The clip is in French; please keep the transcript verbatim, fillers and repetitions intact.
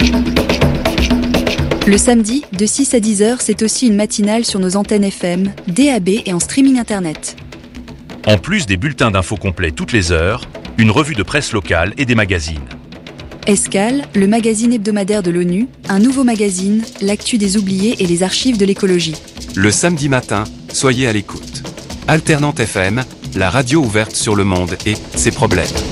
Le samedi, de six à dix heures, c'est aussi une matinale sur nos antennes F M, D A B et en streaming internet. En plus des bulletins d'infos complets toutes les heures, une revue de presse locale et des magazines. Escale, le magazine hebdomadaire de l'ONU, un nouveau magazine, l'actu des oubliés et les archives de l'écologie. Le samedi matin, soyez à l'écoute. Alternante F M, la radio ouverte sur le monde et ses problèmes.